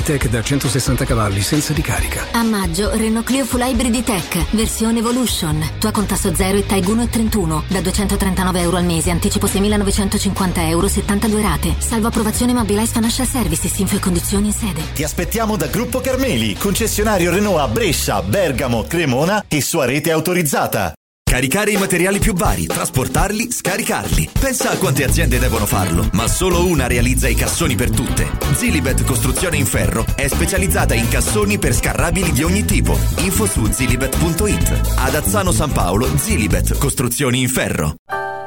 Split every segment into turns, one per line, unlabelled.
E-Tech da 160 cavalli senza ricarica.
A maggio, Renault Clio Full Hybrid E-Tech, versione Evolution. Tua con tasso 0 e TAG 1,31. Da 239 euro al mese, anticipo 6.950 euro, 72 rate. Salvo approvazione Mobilize Financial Services, info e condizioni in sede.
Ti aspettiamo da Gruppo Carmeli, concessionario Renault a Brescia, Bergamo, Cremona e sua rete autorizzata.
Caricare i materiali più vari, trasportarli, scaricarli. Pensa a quante aziende devono farlo, ma solo una realizza i cassoni per tutte. Zilibet Costruzione in Ferro è specializzata in cassoni per scarrabili di ogni tipo. Info su zilibet.it. Ad Azzano San Paolo, Zilibet Costruzioni in Ferro.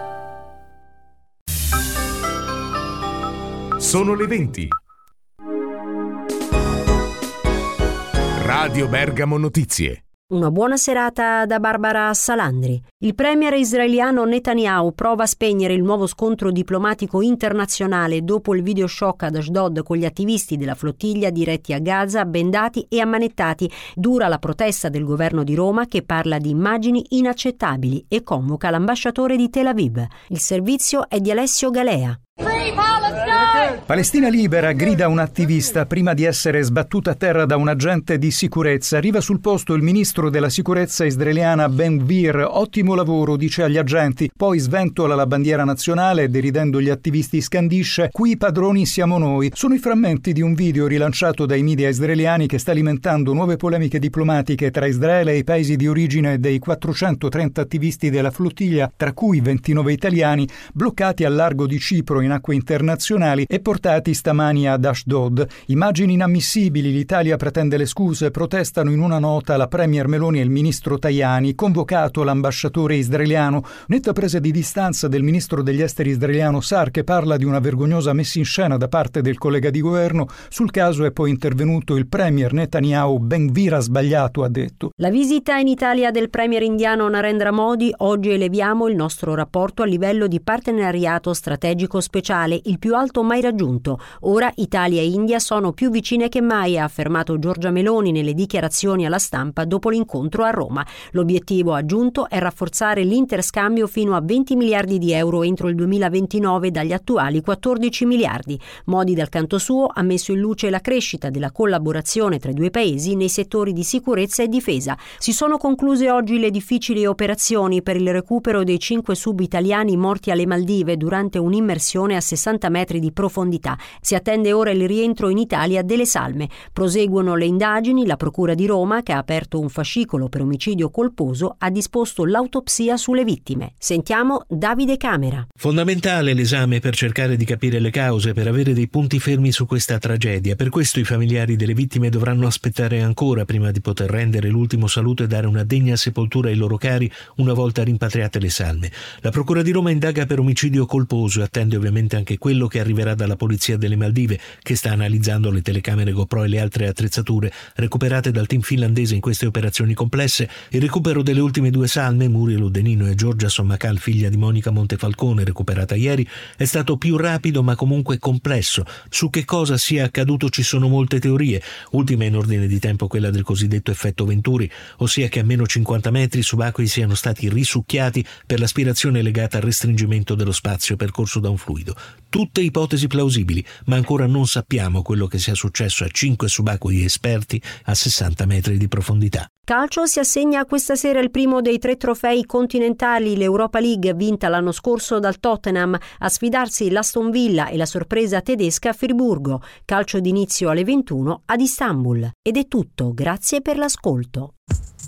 Sono le 20. Radio Bergamo Notizie.
Una buona serata da Barbara Salandri. Il premier israeliano Netanyahu prova a spegnere il nuovo scontro diplomatico internazionale dopo il video shock ad Ashdod con gli attivisti della flottiglia diretti a Gaza, bendati e ammanettati. Dura la protesta del governo di Roma che parla di immagini inaccettabili e convoca l'ambasciatore di Tel Aviv. Il servizio è di Alessio Galea.
Palestina libera, grida un attivista prima di essere sbattuta a terra da un agente di sicurezza. Arriva sul posto il ministro della sicurezza israeliana Ben Gvir. Ottimo lavoro, dice agli agenti. Poi sventola la bandiera nazionale e deridendo gli attivisti scandisce: qui padroni siamo noi. Sono i frammenti di un video rilanciato dai media israeliani che sta alimentando nuove polemiche diplomatiche tra Israele e i paesi di origine dei 430 attivisti della flottiglia, tra cui 29 italiani, bloccati al largo di Cipro in acque internazionali e portati stamani ad Ashdod. Immagini inammissibili, l'Italia pretende le scuse, protestano in una nota la premier Meloni e il ministro Tajani, convocato l'ambasciatore israeliano. Netta presa di distanza del ministro degli esteri israeliano Sar, che parla di una vergognosa messa in scena da parte del collega di governo. Sul caso è poi intervenuto il premier Netanyahu. Ben Gvir ha sbagliato, ha detto.
La visita in Italia del premier indiano Narendra Modi. Oggi eleviamo il nostro rapporto a livello di partenariato strategico speciale, il più alto mai raggiunto. Ora Italia e India sono più vicine che mai, ha affermato Giorgia Meloni nelle dichiarazioni alla stampa dopo l'incontro a Roma. L'obiettivo, aggiunto, è rafforzare l'interscambio fino a 20 miliardi di euro entro il 2029 dagli attuali 14 miliardi. Modi, dal canto suo, ha messo in luce la crescita della collaborazione tra i due paesi nei settori di sicurezza e difesa. Si sono concluse oggi le difficili operazioni per il recupero dei 5 sub italiani morti alle Maldive durante un'immersione a 60 metri di profondità. Si attende ora il rientro in Italia delle salme. Proseguono le indagini. La Procura di Roma, che ha aperto un fascicolo per omicidio colposo, ha disposto l'autopsia sulle vittime. Sentiamo Davide Camera.
Fondamentale l'esame per cercare di capire le cause, per avere dei punti fermi su questa tragedia. Per questo i familiari delle vittime dovranno aspettare ancora prima di poter rendere l'ultimo saluto e dare una degna sepoltura ai loro cari una volta rimpatriate le salme. La Procura di Roma indaga per omicidio colposo e attende ovviamente anche quello che arriverà dalla Polizia delle Maldive, che sta analizzando le telecamere GoPro e le altre attrezzature recuperate dal team finlandese in queste operazioni complesse. Il recupero delle ultime 2 salme, Muriel Udenino e Giorgia Sommacal, figlia di Monica Montefalcone, recuperata ieri, è stato più rapido ma comunque complesso. Su che cosa sia accaduto ci sono molte teorie, ultima in ordine di tempo quella del cosiddetto effetto Venturi, ossia che a meno 50 metri subacquei siano stati risucchiati per l'aspirazione legata al restringimento dello spazio percorso da un fluido. Tutte ipotesi plausibili, ma ancora non sappiamo quello che sia successo a 5 subacquei esperti a 60 metri di profondità.
Calcio, si assegna questa sera il primo dei 3 trofei continentali, l'Europa League, vinta l'anno scorso dal Tottenham, a sfidarsi l'Aston Villa e la sorpresa tedesca Friburgo. Calcio d'inizio alle 21 ad Istanbul. Ed è tutto, grazie per l'ascolto.